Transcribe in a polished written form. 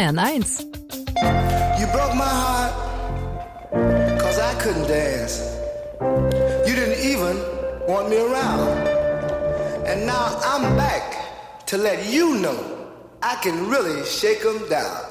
Bayern 1. You broke my heart, 'cause I couldn't dance. You didn't even want me around. And now I'm back to let you know I can really shake 'em down.